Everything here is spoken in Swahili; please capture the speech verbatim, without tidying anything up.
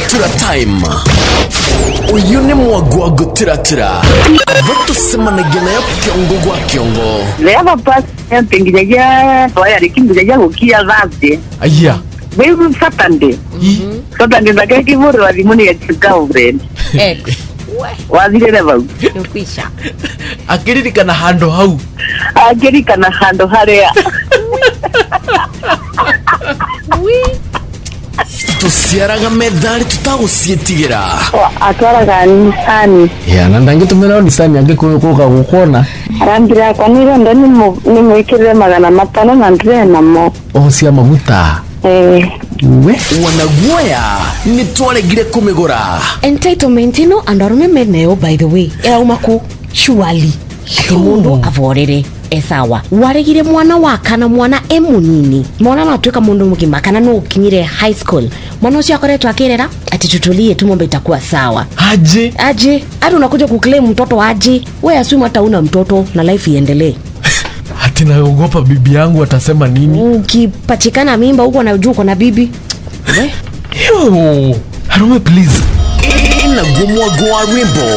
gutira time uyu ni mwago gutira tira voto semana gena ya kiongo gwa kiongo leva pas pengijaja waya likimbijaja ukia vazi aya wewe Saturday mhm Saturday ndake kiburi wa limoni ya girlfriend ex wazile leva ukisha akiriri kana hando hau akiriri kana hando harea wi tusiaraga medali tutagusietigira atwara gani sani ya nandangi tumera ni sani age ko ko gukona arambira kwa niro ndo ni ni mwikire magana matano na ndire namo o cia maguta eh we wanaguoya ni twaregire kumigura entitlement ino andarume meneo by the way era umaku surely ati mundu avorere esawa waregire mwana wakana mwana emunini mwana natweka mundu mugima kana no ukinyire high school mwana ucio akoretwa akirera ati tutulie tumombe itakuwa sawa aje aje hadi unakuja kuclaim mtoto aje wewe assume hata una mtoto na life iendelee ati naogopa bibi yangu atasema nini ukipachikana mimba huko na juu kuna bibi we yo harume please ina gumwa gwa rimbo